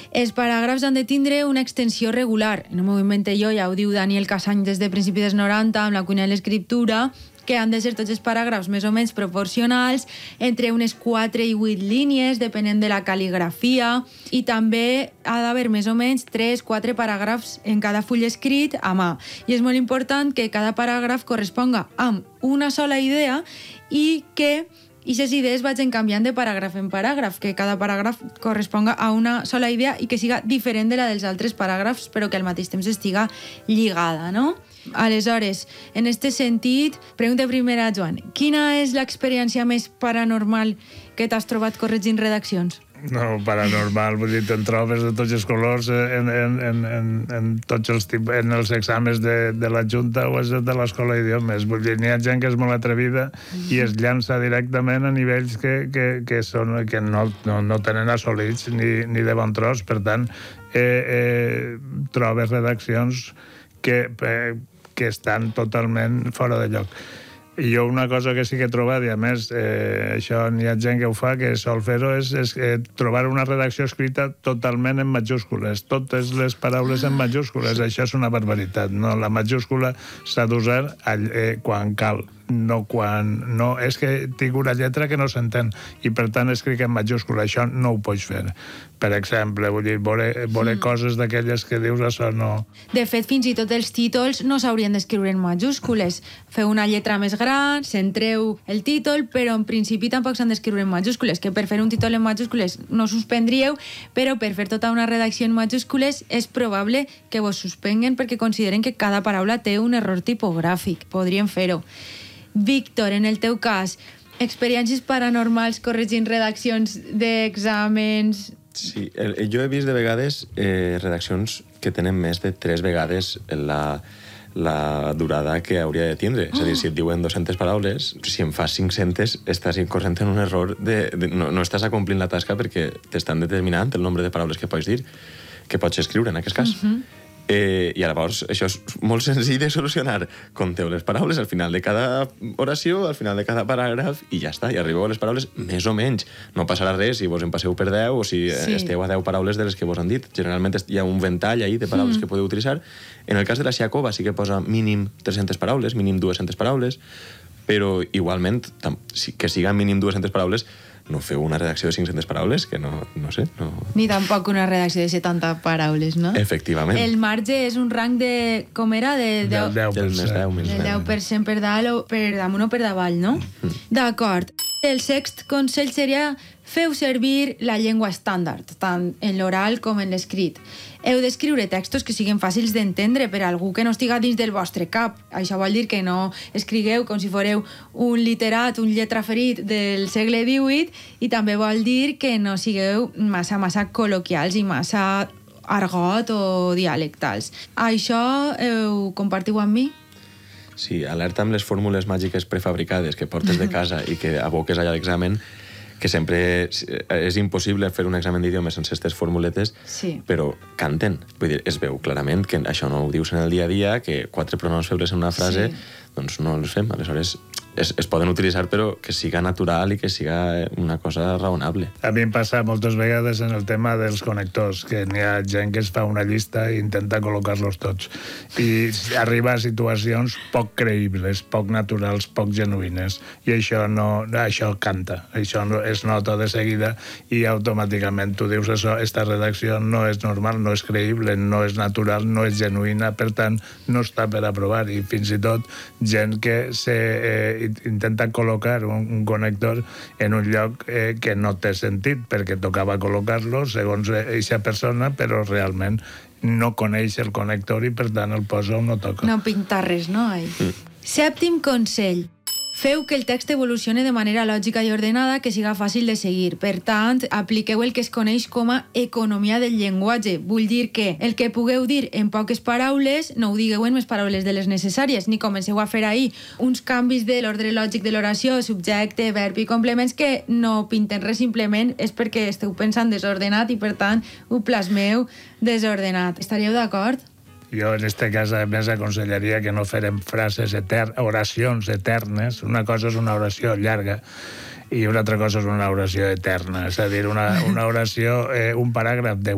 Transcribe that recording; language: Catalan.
Els paràgrafs han de tindre una extensió regular. No m'ho invente jo, ja ho diu Daniel Casany des de principis dels 90 amb la cuina de l'escriptura, que han de ser tots els paràgrafs més o menys proporcionals, entre unes 4 i 8 línies, depenent de la cal·ligrafia, i també ha d'haver més o menys 3-4 paràgrafs en cada full escrit a mà. I és molt important que cada paràgraf corresponga amb una sola idea i que aquestes idees vagin canviant de paràgraf en paràgraf, que cada paràgraf corresponga a una sola idea i que siga diferent de la dels altres paràgrafs, però que al mateix temps estiga lligada, no? Aleshores, en aquest sentit, pregunta primera, Joan, quina és l'experiència més paranormal que t'has trobat corregint redaccions? No, paranormal, vull dir, te'n trobes de tots els colors en tots els tipus, en els exàmens de la Junta o de l'Escola d'Idiomes. Vull dir, n'hi ha gent que és molt atrevida i es llança directament a nivells que no tenen assolits ni de bon tros. Per tant, trobes redaccions que estan totalment fora de lloc. I jo una cosa que sí que he trobat, i a més això n'hi ha gent que ho fa, que sol fer-ho, és trobar una redacció escrita totalment en majúscules, totes les paraules en majúscules. Això és una barbaritat. No? La majúscula s'ha d'usar quan cal. No, és que tinc una lletra que no s'entén i per tant escric en majúscula. Això no ho pots fer. Per exemple, vull dir, veure coses d'aquelles que dius, això no... De fet, fins i tot els títols no s'haurien d'escriure en majúscules. Feu una lletra més gran, centreu el títol, però en principi tampoc s'han d'escriure en majúscules, que per fer un títol en majúscules no suspendríeu, però per fer tota una redacció en majúscules és probable que vos suspenguen perquè consideren que cada paraula té un error tipogràfic. Podrien fer-ho. Víctor, en el teu cas, experiències paranormals corregint redaccions d'exàmens... Sí, jo he vist de vegades redaccions que tenen més de 3 vegades la durada que hauria de tindre. És a dir, si et diuen 200 paraules, si en fas 500, estàs incorrent en un error no estàs acomplint la tasca perquè t'estan determinant el nombre de paraules que pots dir, que pots escriure en aquest cas. I llavors això és molt senzill de solucionar. Compteu les paraules al final de cada oració, al final de cada paràgraf, i ja està, i arribeu a les paraules més o menys. No passarà res si vos en passeu per 10 o si esteu a 10 paraules de les que vos han dit. Generalment hi ha un ventall ahí de paraules que podeu utilitzar. En el cas de la Siakova sí que posa mínim 300 paraules, mínim 200 paraules, però igualment, que siga mínim 200 paraules, no feu una redacció de 500 paraules, que no sé. No... Ni tampoc una redacció de 70 paraules, no? Efectivament. El marge és un rang de... Com era? Del 10%. Del 10% per dalt o per damunt o per davall, no? D'acord. El sext consell seria feu servir la llengua estàndard, tant en l'oral com en l'escrit. Heu d'escriure textos que siguin fàcils d'entendre per a algú que no estiga dins del vostre cap. Això vol dir que no escrigueu com si fóreu un literat, un lletraferit del segle XVIII, i també vol dir que no sigueu massa col·loquials i massa argot o dialectals. Això ho compartiu amb mi? Sí, alerta amb les fórmules màgiques prefabricades que portes de casa i que aboques allà a l'examen, que sempre és impossible fer un examen d'idiomes sense aquestes formuletes, però canten. Vull dir, es veu clarament que això no ho dius en el dia a dia, que 4 pronoms febles en una frase, doncs no els fem. Aleshores, es poden utilitzar, però que siga natural i que siga una cosa raonable. A mi em passa moltes vegades en el tema dels connectors, que n'hi ha gent que es fa una llista i intenta col·locar-los tots. I arriba a situacions poc creïbles, poc naturals, poc genuïnes. I això canta. Això es nota de seguida i automàticament tu dius això, esta redacció no és normal, no és creïble, no és natural, no és genuïna, per tant, no està per aprovar. I fins i tot gent que intenta col·locar un connector en un lloc que no té sentit, perquè tocava col·locar-lo segons aquesta persona, però realment no coneix el connector i per tant el posa on no toca. No pinta res, no? Sèptim consell. Feu que el text evolucione de manera lògica i ordenada que siga fàcil de seguir. Per tant, apliqueu el que es coneix com a economia del llenguatge. Vull dir que el que pugueu dir en poques paraules no ho digueu en més paraules de les necessàries, ni comenceu a fer ahir uns canvis de l'ordre lògic de l'oració, subjecte, verb i complements que no pinten res, simplement és perquè esteu pensant desordenat i per tant ho plasmeu desordenat. Estaríeu d'acord? Jo, en aquest cas, a més, aconsellaria que no férem oracions eternes. Una cosa és una oració llarga i una altra cosa és una oració eterna. És a dir, una oració, un paràgraf de